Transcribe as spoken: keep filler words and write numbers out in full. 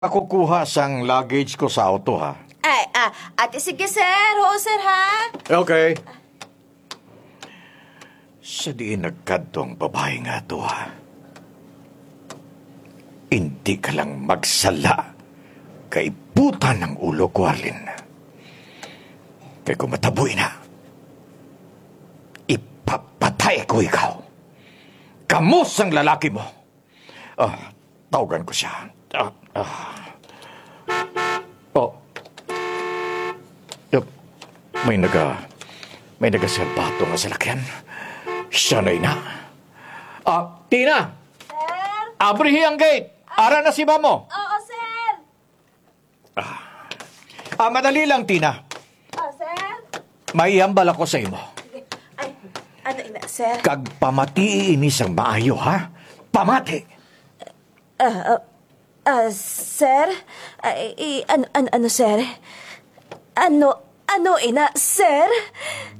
Ako kuha sang luggage ko sa auto, ha? Ay, ah, ate, sige, sir. Oo, sir, ha? Okay. Sa diin nagkadto ang babae nga to, ha? Hindi ka lang magsala kay puta ng ulo ko, Arlene. Kaya kung mataboy na, ipapatay ko ikaw. Kamus ang lalaki mo. Ah, tawagan ko siya. Ah, ah. Oh. Yup. May naga... May nagasalbato nga sa lakyan. Siya na ina. Ah, Tina! Sir? Abrihi ang gate! Ara na si Mamo! Oo, sir. Ah, madali lang, Tina. Oh, sir? May hambal ako sa imo. Ay, ano ina, sir? Kag pamati inis ang maayo, ha? Pamati! Ah, ah, ah, sir? Ay, i- ano, ano, ano, sir? Ano, ano, ina, sir?